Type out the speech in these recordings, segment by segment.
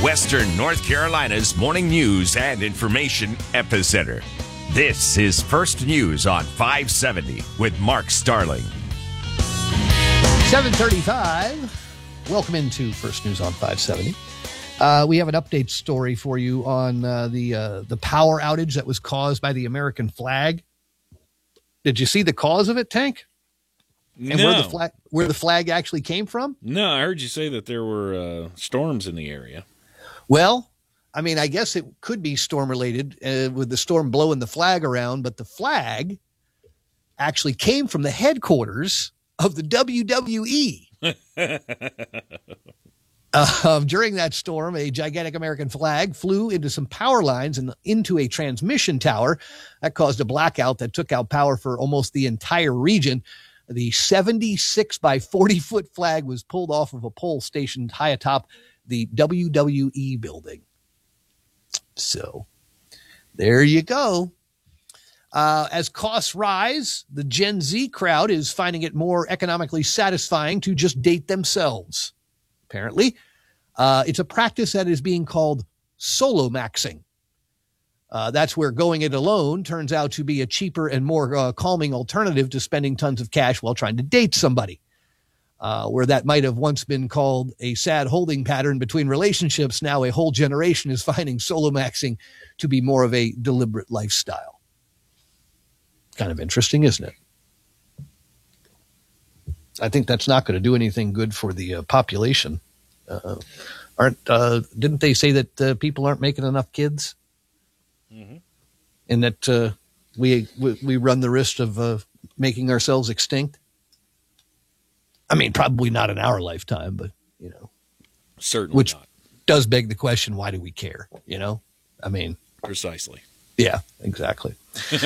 Western North Carolina's morning news and information epicenter. This is First News on 570 with Mark Starling. 7:35. Welcome into First News on 570. We have an update story for you on the power outage that was caused by the American flag. Did you see the cause of it, Tank? And No. where the flag actually came from? No, I heard you say that there were storms in the area. Well, I mean, I guess it could be storm related with the storm blowing the flag around, but the flag actually came from the headquarters of the WWE. During that storm, a gigantic American flag flew into some power lines and into a transmission tower. That caused a blackout that took out power for almost the entire region. The 76 by 40 foot flag was pulled off of a pole stationed high atop the WWE building. So there you go. As costs rise, the Gen Z crowd is finding it more economically satisfying to just date themselves. Apparently, it's a practice that is being called solo maxing. That's where going it alone turns out to be a cheaper and more calming alternative to spending tons of cash while trying to date somebody. Where that might have once been called a sad holding pattern between relationships, now a whole generation is finding solo maxing to be more of a deliberate lifestyle. Kind of interesting, isn't it? I think that's not going to do anything good for the population. Didn't they say that people aren't making enough kids? Mm-hmm. And that we run the risk of making ourselves extinct? I mean, probably not in our lifetime, but, you know. Certainly which not. Does beg the question, why do we care? You know? I mean. Precisely. Yeah, exactly.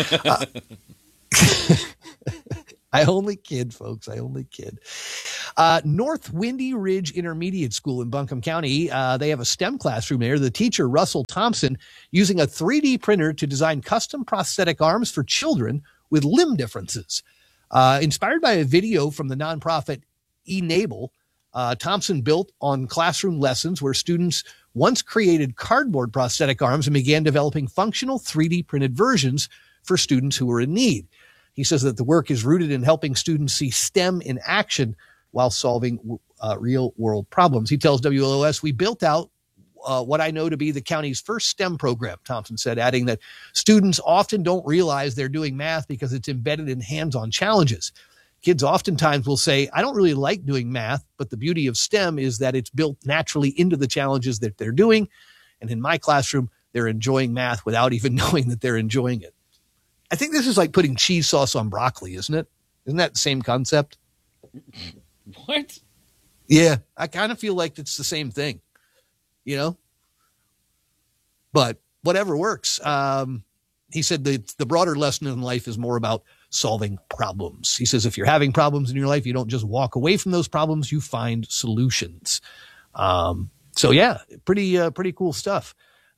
I only kid, folks. I only kid. North Windy Ridge Intermediate School in Buncombe County, they have a STEM classroom there. The teacher, Russell Thompson, using a 3D printer to design custom prosthetic arms for children with limb differences. Inspired by a video from the nonprofit Enable, Thompson built on classroom lessons where students once created cardboard prosthetic arms and began developing functional 3D printed versions for students who were in need. He says that the work is rooted in helping students see STEM in action while solving real world problems. He tells WLOS, we built out what I know to be the county's first STEM program, Thompson said, adding that students often don't realize they're doing math because it's embedded in hands-on challenges. Kids oftentimes will say, I don't really like doing math, but the beauty of STEM is that it's built naturally into the challenges that they're doing. And in my classroom, they're enjoying math without even knowing that they're enjoying it. I think this is like putting cheese sauce on broccoli, isn't it? Isn't that the same concept? What? Yeah, I kind of feel like it's the same thing, you know? But whatever works. He said the broader lesson in life is more about solving problems. He says if you're having problems in your life, you don't just walk away from those problems, you find solutions. So yeah, pretty cool stuff.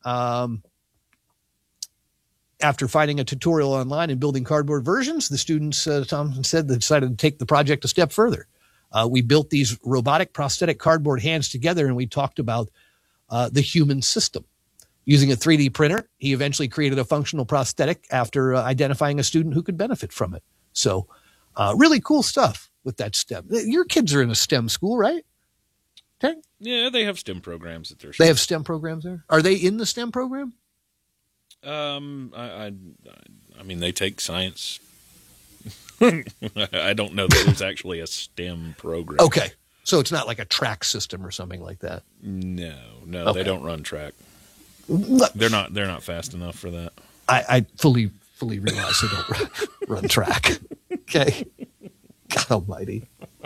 After finding a tutorial online and building cardboard versions, the students, Thompson said, they decided to take the project a step further. We built these robotic prosthetic cardboard hands together, and we talked about the human system. Using a 3D printer, he eventually created a functional prosthetic after identifying a student who could benefit from it. So really cool stuff with that STEM. Your kids are in a STEM school, right? Okay. Yeah, they have STEM programs at their school. They have STEM programs there? Are they in the STEM program? I mean, they take science. I don't know that there's actually a STEM program. Okay. So it's not like a track system or something like that. No, Okay. They don't run track. They're not fast enough for that. I fully realize they don't run track. Okay. God almighty.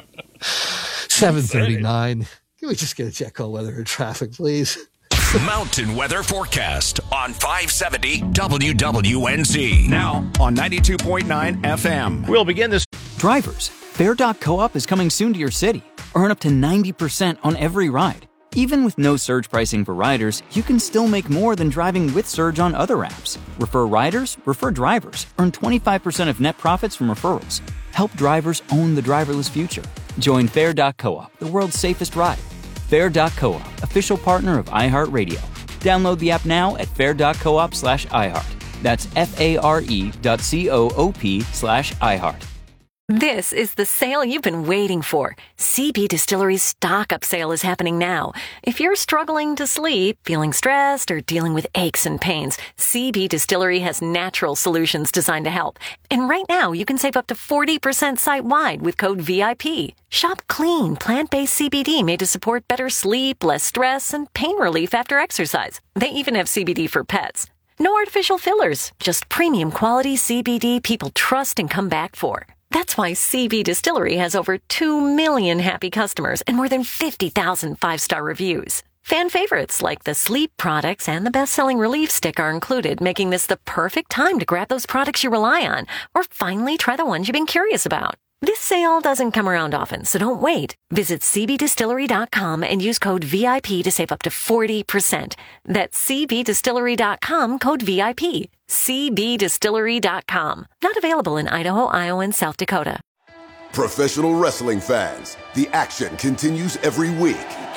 7:39. Can we just get a check on weather and traffic, please? Mountain weather forecast on 570 WWNZ. Now on 92.9 FM. We'll begin this. Drivers, Fair.coop is coming soon to your city. Earn up to 90% on every ride. Even with no surge pricing for riders, you can still make more than driving with surge on other apps. Refer riders, refer drivers. Earn 25% of net profits from referrals. Help drivers own the driverless future. Join Fair.coop, the world's safest ride. Fair.coop, official partner of iHeartRadio. Download the app now at fair.coop/iHeart. That's FARE.coop/iHeart. This is the sale you've been waiting for. CB Distillery's stock-up sale is happening now. If you're struggling to sleep, feeling stressed, or dealing with aches and pains, CB Distillery has natural solutions designed to help. And right now, you can save up to 40% site-wide with code VIP. Shop clean, plant-based CBD made to support better sleep, less stress, and pain relief after exercise. They even have CBD for pets. No artificial fillers, just premium quality CBD people trust and come back for. That's why CB Distillery has over 2 million happy customers and more than 50,000 five-star reviews. Fan favorites like the sleep products and the best-selling relief stick are included, making this the perfect time to grab those products you rely on or finally try the ones you've been curious about. This sale doesn't come around often, so don't wait. Visit cbdistillery.com and use code VIP to save up to 40%. That's cbdistillery.com, code VIP. cbdistillery.com. Not available in Idaho, Iowa, and South Dakota. Professional wrestling fans, the action continues every week.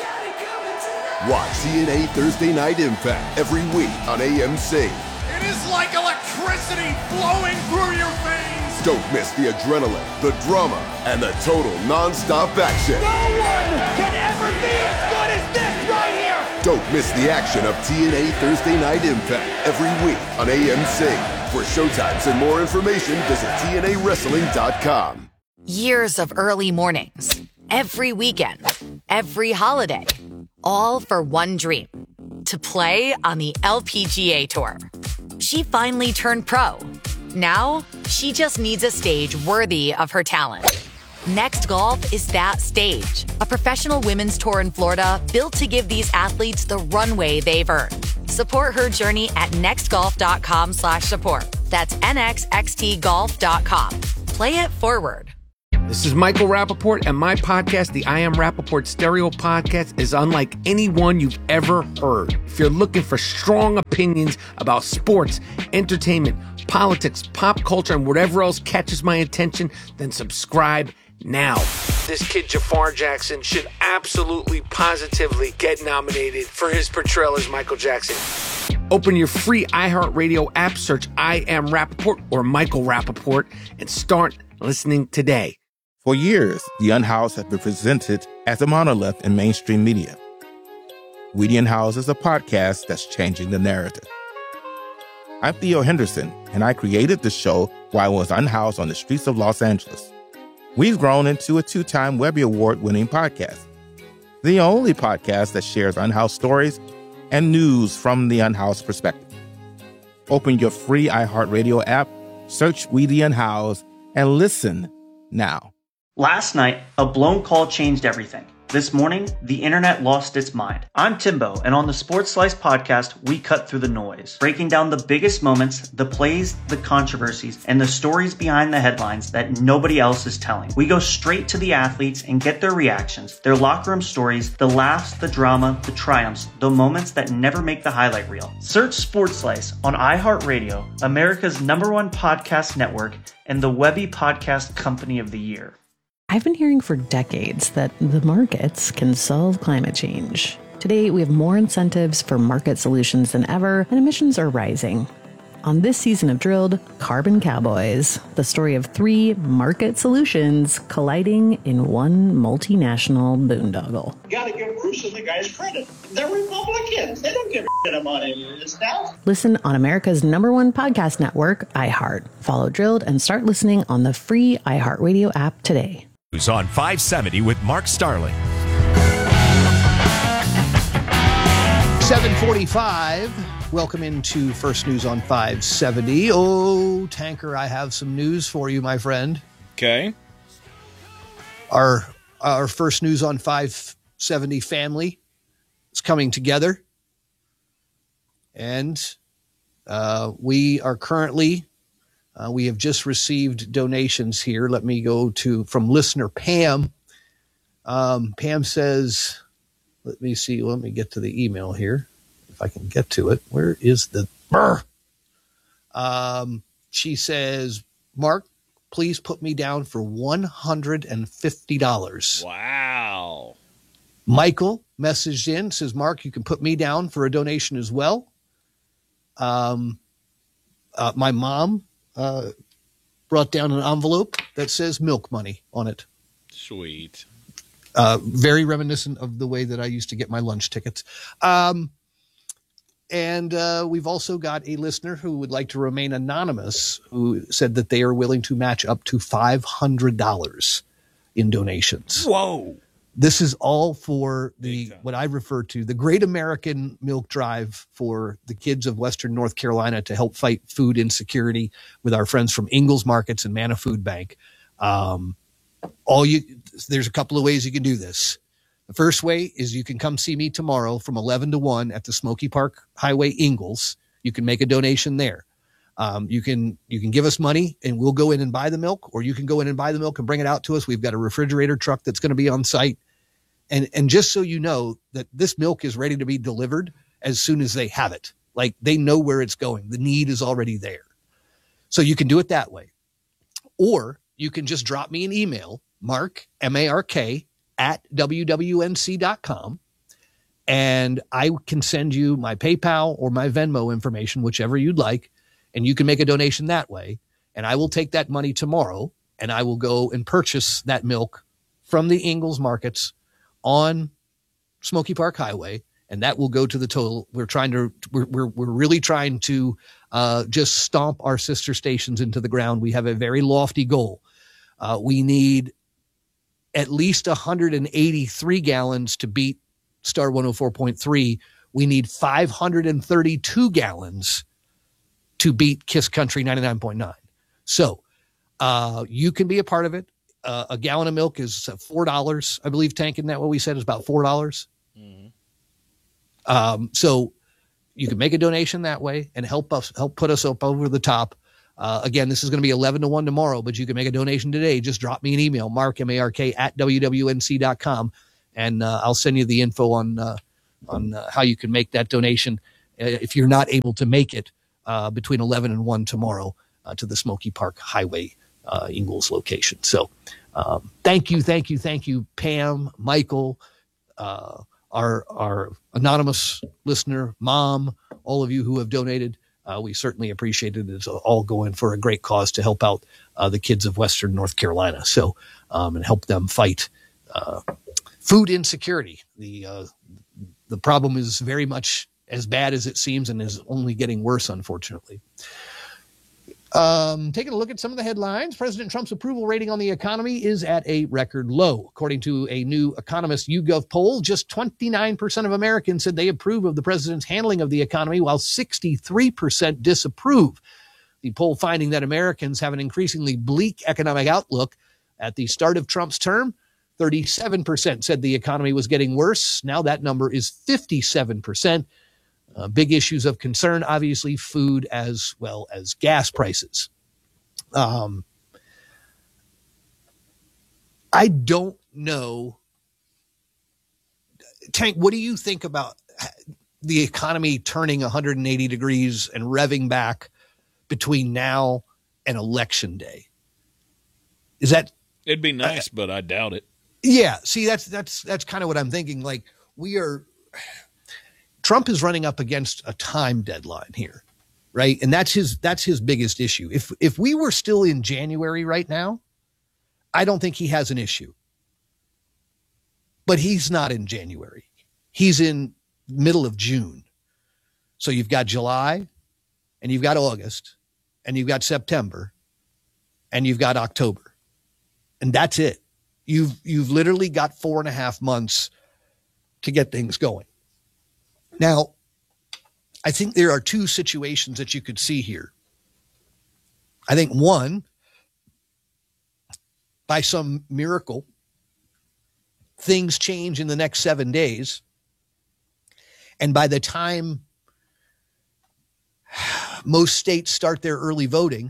Watch TNA Thursday Night Impact every week on AMC. It is like electricity flowing through your veins. Don't miss the adrenaline, the drama, and the total non-stop action. No one can ever be as good as this right here. Don't miss the action of TNA Thursday Night Impact every week on AMC. For showtimes and more information, visit TNAWrestling.com. Years of early mornings, every weekend, every holiday, all for one dream, to play on the LPGA Tour. She finally turned pro. Now, she just needs a stage worthy of her talent. Next Golf is that stage, a professional women's tour in Florida built to give these athletes the runway they've earned. Support her journey at nextgolf.com/support. That's nxxtgolf.com. Play it forward. This is Michael Rappaport, and my podcast, the I Am Rappaport Stereo Podcast, is unlike any one you've ever heard. If you're looking for strong opinions about sports, entertainment, politics, pop culture, and whatever else catches my attention, then subscribe now. This kid Jafar Jackson should absolutely, positively get nominated for his portrayal as Michael Jackson. Open your free iHeartRadio app, search I Am Rappaport or Michael Rappaport, and start listening today. For years, The Unhoused has been presented as a monolith in mainstream media. We The Unhoused is a podcast that's changing the narrative. I'm Theo Henderson, and I created the show while I was unhoused on the streets of Los Angeles. We've grown into a 2-time Webby Award-winning podcast, the only podcast that shares unhoused stories and news from the unhoused perspective. Open your free iHeartRadio app, search We The Unhoused, and listen now. Last night, a blown call changed everything. This morning, the internet lost its mind. I'm Timbo, and on the Sports Slice podcast, we cut through the noise, breaking down the biggest moments, the plays, the controversies, and the stories behind the headlines that nobody else is telling. We go straight to the athletes and get their reactions, their locker room stories, the laughs, the drama, the triumphs, the moments that never make the highlight reel. Search Sports Slice on iHeartRadio, America's #1 podcast network, and the Webby Podcast Company of the Year. I've been hearing for decades that the markets can solve climate change. Today, we have more incentives for market solutions than ever, and emissions are rising. On this season of Drilled, Carbon Cowboys, the story of 3 market solutions colliding in one multinational boondoggle. You gotta give Bruce and the guys credit. They're Republicans. They don't give a shit about any of this stuff. Listen on America's #1 podcast network, iHeart. Follow Drilled and start listening on the free iHeartRadio app today. Who's on 570 with Mark Starling. 7:45. Welcome into First News on 570. Oh, Tanker, I have some news for you, my friend. Okay. Our First News on 570 family is coming together. And we are currently... we have just received donations here. Let me go from listener Pam. Pam says, let me get to the email here. If I can get to it. Where is the... she says, Mark, please put me down for $150. Wow. Michael messaged in, says, Mark, you can put me down for a donation as well. My mom brought down an envelope that says milk money on it. Sweet. Very reminiscent of the way that I used to get my lunch tickets. And we've also got a listener who would like to remain anonymous, who said that they are willing to match up to $500 in donations. Whoa. This is all for what I refer to the Great American Milk Drive for the kids of Western North Carolina to help fight food insecurity with our friends from Ingalls Markets and Manna Food Bank. There's a couple of ways you can do this. The first way is you can come see me tomorrow from 11 to 1 at the Smoky Park Highway, Ingalls. You can make a donation there. You can give us money and we'll go in and buy the milk, or you can go in and buy the milk and bring it out to us. We've got a refrigerator truck that's going to be on site. And just so you know that this milk is ready to be delivered as soon as they have it. Like, they know where it's going. The need is already there. So you can do it that way. Or you can just drop me an email, Mark, M-A-R-K, at WWNC.com. And I can send you my PayPal or my Venmo information, whichever you'd like. And you can make a donation that way. And I will take that money tomorrow and I will go and purchase that milk from the Ingalls Markets on Smoky Park Highway, and that will go to the total. We're really trying to just stomp our sister stations into the ground. We have a very lofty goal. We need at least 183 gallons to beat Star 104.3. We need 532 gallons to beat Kiss Country 99.9. So you can be a part of it. A gallon of milk is $4. I believe, Tank, isn't that what we said? Is about $4. Mm-hmm. So you can make a donation that way and help put us up over the top. Again, this is going to be 11 to 1 tomorrow, but you can make a donation today. Just drop me an email, Mark, M-A-R-K, at WWNC.com, and I'll send you the info on how you can make that donation if you're not able to make it between 11 and 1 tomorrow to the Smoky Park Highway Ingalls location. So thank you, Pam, Michael, our anonymous listener, Mom, all of you who have donated. We certainly appreciate it. It's all going for a great cause to help out the kids of Western North Carolina. So and help them fight food insecurity. The problem is very much as bad as it seems and is only getting worse, unfortunately. Taking a look at some of the headlines, President Trump's approval rating on the economy is at a record low. According to a new Economist YouGov poll, just 29% of Americans said they approve of the president's handling of the economy, while 63% disapprove. The poll finding that Americans have an increasingly bleak economic outlook. At the start of Trump's term, 37% said the economy was getting worse. Now that number is 57%. Big issues of concern, obviously, food as well as gas prices. I don't know. Tank, what do you think about the economy turning 180 degrees and revving back between now and Election Day? Is that... It'd be nice, but I doubt it. Yeah. See, that's kind of what I'm thinking. Like, Trump is running up against a time deadline here, right? And that's his biggest issue. If we were still in January right now, I don't think he has an issue. But he's not in January. He's in middle of June. So you've got July, and you've got August, and you've got September, and you've got October. And that's it. You've literally got 4.5 months to get things going. Now, I think there are two situations that you could see here. I think one, by some miracle, things change in the next 7 days. And by the time most states start their early voting,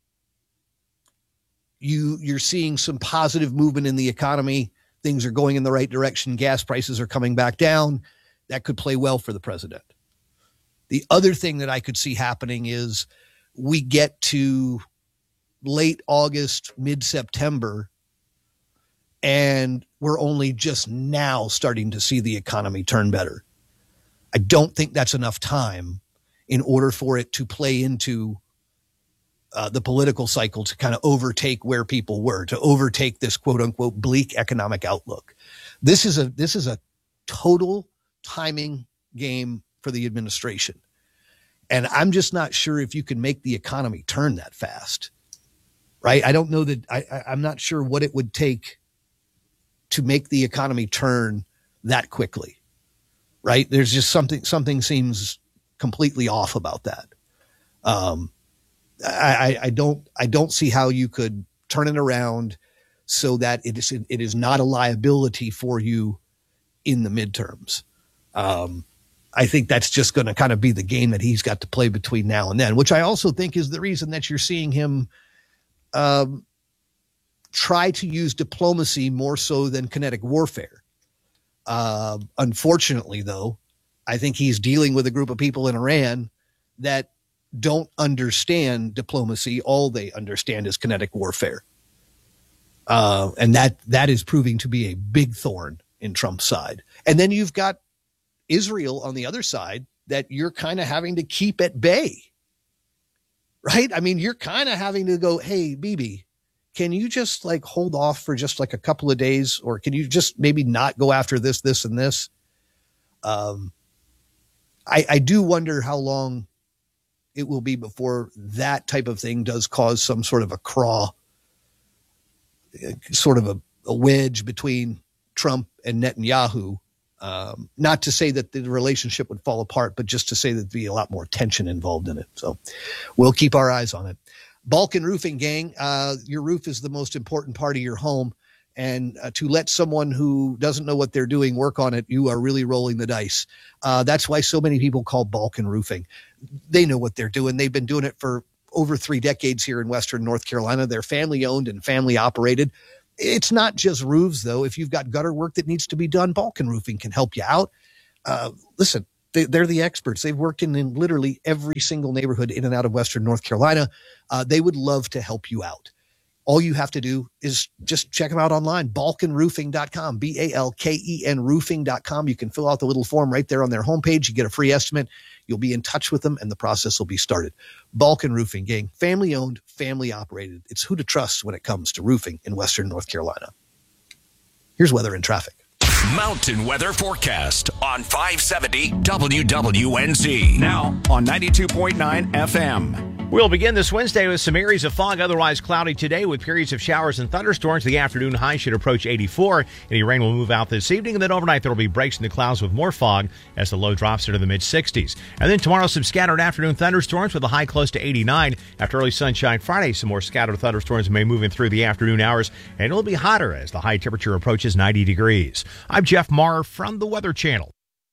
you're seeing some positive movement in the economy. Things are going in the right direction. Gas prices are coming back down. That could play well for the president. The other thing that I could see happening is we get to late August, mid-September, and we're only just now starting to see the economy turn better. I don't think that's enough time in order for it to play into the political cycle to kind of overtake where people were, to overtake this quote unquote bleak economic outlook. This is a total timing game for the administration. And I'm just not sure if you can make the economy turn that fast, right? I don't know that I'm not sure what it would take to make the economy turn that quickly, right? There's just something seems completely off about that. I don't see how you could turn it around so that it is not a liability for you in the midterms. I think that's just going to kind of be the game that he's got to play between now and then, which I also think is the reason that you're seeing him try to use diplomacy more so than kinetic warfare. Unfortunately, though, I think he's dealing with a group of people in Iran that don't understand diplomacy. All they understand is kinetic warfare. And that is proving to be a big thorn in Trump's side. And then you've got Israel on the other side that you're kind of having to keep at bay, right? I mean, you're kind of having to go, hey, Bibi, can you just like hold off for just like a couple of days, or can you just maybe not go after this, this, and this? I do wonder how long it will be before that type of thing does cause some sort of a craw, sort of a wedge between Trump and Netanyahu. Not to say that the relationship would fall apart, but just to say that there'd be a lot more tension involved in it. So we'll keep our eyes on it. Balkan Roofing, gang, your roof is the most important part of your home. And to let someone who doesn't know what they're doing work on it, you are really rolling the dice. That's why so many people call Balkan Roofing. They know what they're doing. They've been doing it for over 3 decades here in Western North Carolina. They're family owned and family operated. It's not just roofs, though. If you've got gutter work that needs to be done, Balkan Roofing can help you out. Listen, they're the experts. They've worked in literally every single neighborhood in and out of Western North Carolina. They would love to help you out. All you have to do is just check them out online, balkanroofing.com, BALKEN roofing.com. You can fill out the little form right there on their homepage. You get a free estimate. You'll be in touch with them, and the process will be started. Balkan Roofing, gang, family owned, family operated. It's who to trust when it comes to roofing in Western North Carolina. Here's weather and traffic. Mountain weather forecast on 570 WWNZ. Now on 92.9 FM. We'll begin this Wednesday with some areas of fog, otherwise cloudy today with periods of showers and thunderstorms. The afternoon high should approach 84. Any rain will move out this evening, and then overnight there will be breaks in the clouds with more fog as the low drops into the mid-60s. And then tomorrow, some scattered afternoon thunderstorms with a high close to 89. After early sunshine Friday, some more scattered thunderstorms may move in through the afternoon hours, and it'll be hotter as the high temperature approaches 90 degrees. I'm Jeff Marr from the Weather Channel.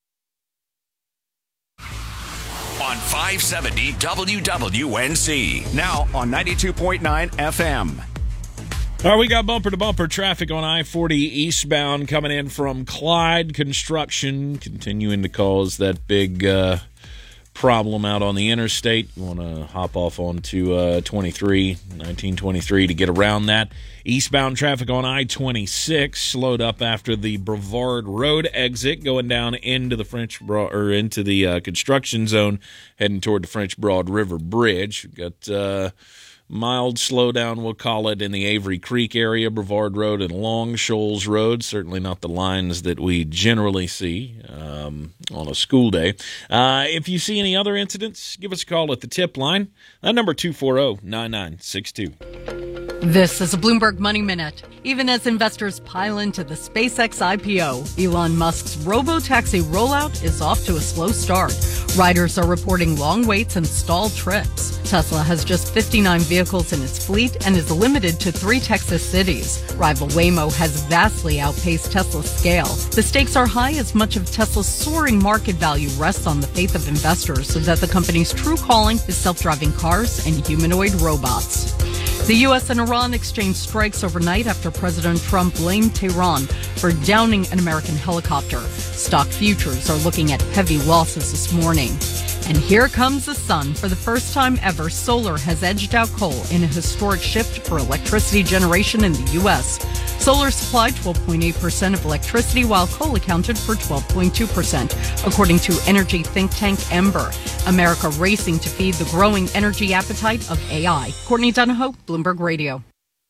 On 570 WWNZ. Now on 92.9 FM. All right, we got bumper-to-bumper traffic on I-40 eastbound coming in from Clyde. Construction continuing to cause that big problem out on the interstate. You want to hop off onto 1923 to get around that. Eastbound traffic on I-26 slowed up after the Brevard Road exit, going down into the into the construction zone, heading toward the French Broad River Bridge. We've got mild slowdown, we'll call it, in the Avery Creek area, Brevard Road and Long Shoals Road. Certainly not the lines that we generally see on a school day. If you see any other incidents, give us a call at the tip line. That number 240-9962. This is a Bloomberg Money Minute. Even as investors pile into the SpaceX IPO, Elon Musk's robo-taxi rollout is off to a slow start. Riders are reporting long waits and stalled trips. Tesla has just 59 vehicles in its fleet and is limited to 3 Texas cities. Rival Waymo has vastly outpaced Tesla's scale. The stakes are high as much of Tesla's soaring market value rests on the faith of investors so that the company's true calling is self-driving cars and humanoid robots. The U.S. and Iran exchanged strikes overnight after President Trump blamed Tehran for downing an American helicopter. Stock futures are looking at heavy losses this morning. And here comes the sun. For the first time ever, solar has edged out coal in a historic shift for electricity generation in the U.S. Solar supplied 12.8% of electricity, while coal accounted for 12.2%, according to energy think tank Ember. America racing to feed the growing energy appetite of AI. Courtney Donahoe, Bloomberg Radio.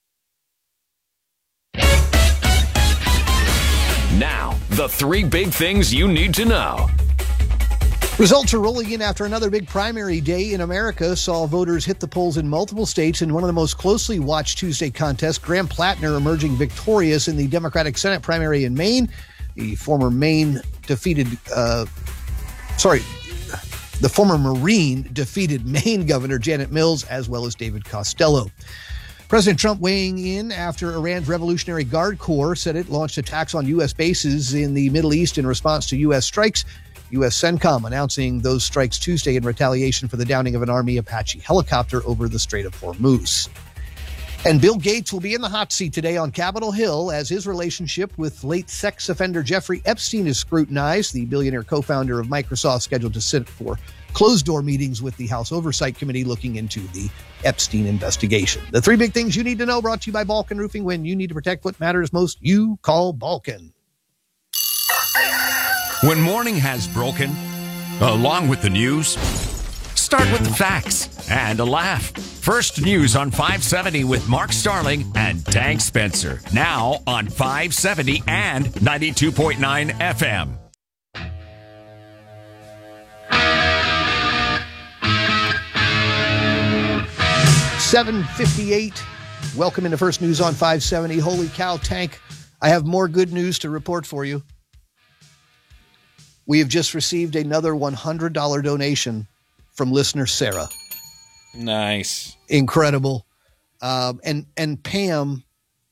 Now, the three big things you need to know. Results are rolling in after another big primary day in America saw voters hit the polls in multiple states. In one of the most closely watched Tuesday contests, Graham Plattner emerging victorious in the Democratic Senate primary in Maine. The former Marine defeated Maine Governor Janet Mills, as well as David Costello. President Trump weighing in after Iran's Revolutionary Guard Corps said it launched attacks on U.S. bases in the Middle East in response to U.S. strikes. U.S. CENTCOM announcing those strikes Tuesday in retaliation for the downing of an Army Apache helicopter over the Strait of Hormuz. And Bill Gates will be in the hot seat today on Capitol Hill as his relationship with late sex offender Jeffrey Epstein is scrutinized. The billionaire co-founder of Microsoft scheduled to sit for closed-door meetings with the House Oversight Committee looking into the Epstein investigation. The three big things you need to know, brought to you by Balkan Roofing. When you need to protect what matters most, you call Balkan. When morning has broken, along with the news, start with the facts and a laugh. First News on 570 with Mark Starling and Tank Spencer. Now on 570 and 92.9 FM. $7:58. Welcome into First News on 570. Holy cow, Tank. I have more good news to report for you. We have just received another $100 donation from listener Sarah. Nice. Incredible. And Pam,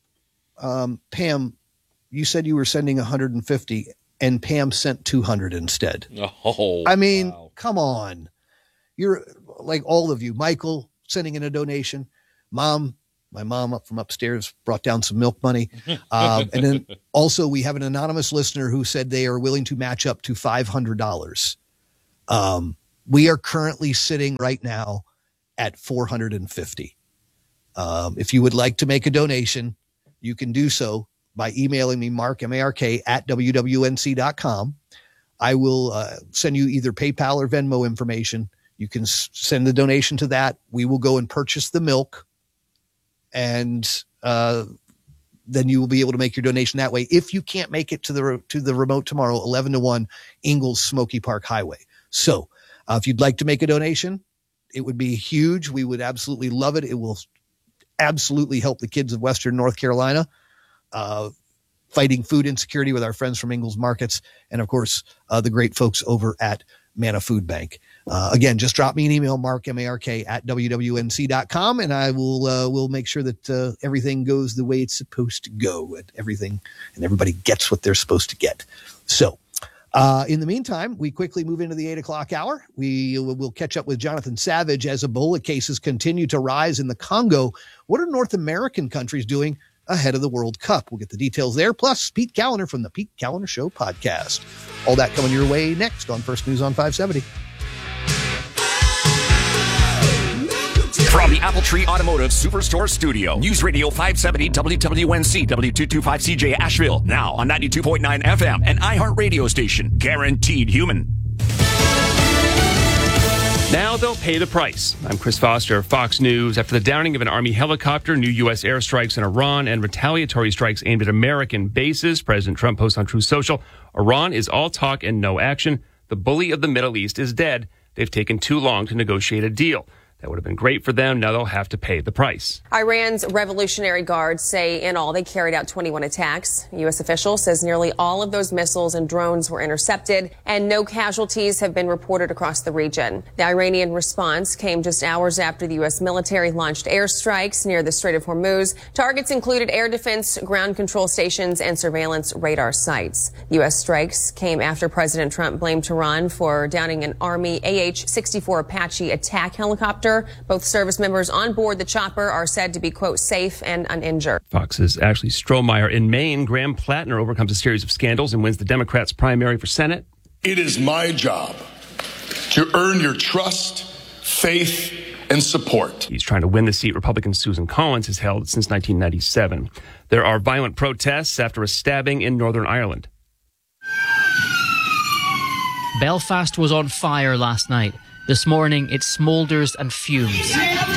you said you were sending 150 and Pam sent 200 instead. Oh, I mean, Come on. You're like all of you. Michael sending in a donation. My mom up from upstairs brought down some milk money. And then also we have an anonymous listener who said they are willing to match up to $500. We are currently sitting right now at $450. If you would like to make a donation, you can do so by emailing me, Mark, M-A-R-K, at WWNC.com. I will send you either PayPal or Venmo information. You can send the donation to that. We will go and purchase the milk. And then you will be able to make your donation that way. If you can't make it to the remote tomorrow, 11 to 1, Ingalls Smoky Park Highway. So if you'd like to make a donation, it would be huge. We would absolutely love it. It will absolutely help the kids of Western North Carolina, fighting food insecurity with our friends from Ingalls Markets. And of course, the great folks over at Manna Food Bank. Again, just drop me an email, Mark, M-A-R-K, at WWNC.com, and I will make sure that everything goes the way it's supposed to go, and everybody gets what they're supposed to get. So in the meantime, we quickly move into the 8 o'clock hour. We'll catch up with Jonathan Savage as Ebola cases continue to rise in the Congo. What are North American countries doing ahead of the World Cup? We'll get the details there, plus Pete Callender from the Pete Callender Show podcast. All that coming your way next on First News on 570. From the Apple Tree Automotive Superstore Studio, News Radio 570 WWNC W225CJ Asheville, now on 92.9 FM, and iHeart radio station, guaranteed human. Now they'll pay the price. I'm Chris Foster of Fox News. After the downing of an Army helicopter, new U.S. airstrikes in Iran, and retaliatory strikes aimed at American bases, President Trump posts on Truth Social, Iran is all talk and no action. The bully of the Middle East is dead. They've taken too long to negotiate a deal. That would have been great for them. Now they'll have to pay the price. Iran's Revolutionary Guards say in all they carried out 21 attacks. U.S. official says nearly all of those missiles and drones were intercepted and no casualties have been reported across the region. The Iranian response came just hours after the U.S. military launched airstrikes near the Strait of Hormuz. Targets included air defense, ground control stations, and surveillance radar sites. U.S. strikes came after President Trump blamed Tehran for downing an Army AH-64 Apache attack helicopter. Both service members on board the chopper are said to be, quote, safe and uninjured. Fox's Ashley Strohmeyer. In Maine, Graham Plattner overcomes a series of scandals and wins the Democrats' primary for Senate. It is my job to earn your trust, faith, and support. He's trying to win the seat Republican Susan Collins has held since 1997. There are violent protests after a stabbing in Northern Ireland. Belfast was on fire last night. This morning, it smoulders and fumes.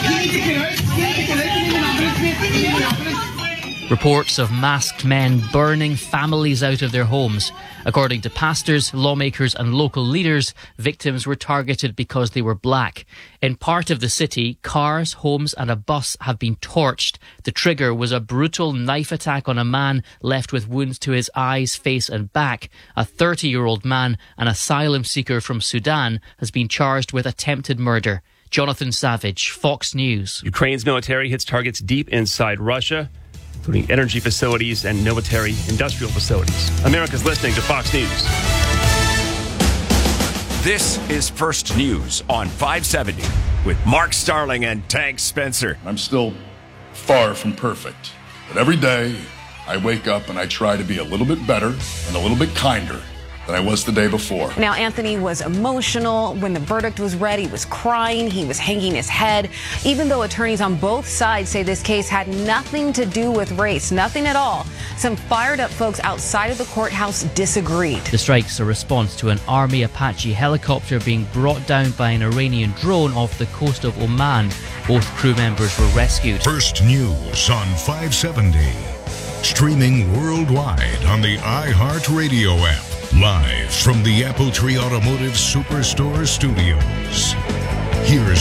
Reports of masked men burning families out of their homes. According to pastors, lawmakers and local leaders, victims were targeted because they were black. In part of the city, cars, homes and a bus have been torched. The trigger was a brutal knife attack on a man left with wounds to his eyes, face and back. A 30-year-old man, an asylum seeker from Sudan, has been charged with attempted murder. Jonathan Savage, Fox News. Ukraine's military hits targets deep inside Russia, including energy facilities and military industrial facilities. America's listening to Fox News. This is First News on 570 with Mark Starling and Tank Spencer. I'm still far from perfect, but every day I wake up and I try to be a little bit better and a little bit kinder than I was the day before. Now, Anthony was emotional. When the verdict was read, he was crying. He was hanging his head. Even though attorneys on both sides say this case had nothing to do with race, nothing at all, some fired up folks outside of the courthouse disagreed. The strike's a response to an Army Apache helicopter being brought down by an Iranian drone off the coast of Oman. Both crew members were rescued. First News on 570. Streaming worldwide on the iHeartRadio app. Live from the Appletree Automotive Superstore Studios. Here's